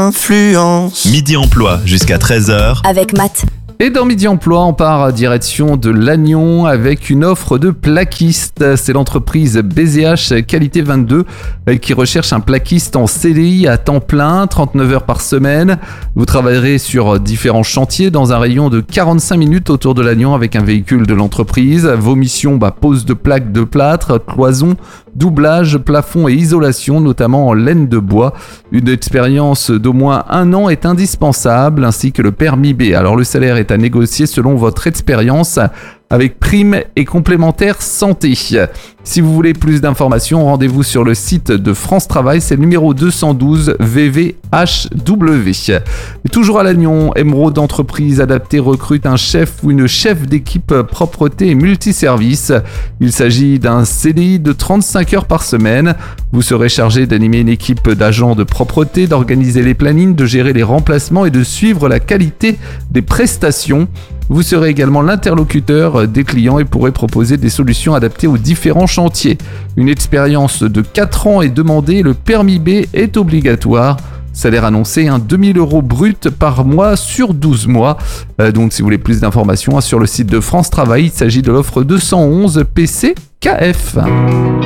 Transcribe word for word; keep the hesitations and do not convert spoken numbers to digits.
influence. Midi Emploi jusqu'à treize heures. Avec Matt. Et dans Midi Emploi, on part à direction de Lannion avec une offre de plaquiste. C'est l'entreprise B Z H Qualité vingt-deux qui recherche un plaquiste en C D I à temps plein, trente-neuf heures par semaine. Vous travaillerez sur différents chantiers dans un rayon de quarante-cinq minutes autour de Lannion avec un véhicule de l'entreprise. Vos missions, bah, pose de plaques de plâtre, cloison, doublage, plafond et isolation, notamment en laine de bois. Une expérience d'au moins un an est indispensable, ainsi que le permis B. Alors le salaire est à négocier selon votre expérience, avec prime et complémentaire santé. Si vous voulez plus d'informations, rendez-vous sur le site de France Travail, c'est le numéro deux cent douze V V H W. Et toujours à Lannion, Emeraude Entreprise Adaptée recrute un chef ou une chef d'équipe propreté et multiservice. Il s'agit d'un C D I de trente-cinq heures par semaine. Vous serez chargé d'animer une équipe d'agents de propreté, d'organiser les plannings, de gérer les remplacements et de suivre la qualité des prestations. Vous serez également l'interlocuteur des clients et pourrez proposer des solutions adaptées aux différents chantiers. Une expérience de quatre ans est demandée, le permis B est obligatoire. Salaire annoncé, hein, deux mille euros brut par mois sur douze mois. Euh, donc si vous voulez plus d'informations, hein, sur le site de France Travail, il s'agit de l'offre deux cent onze P C K F.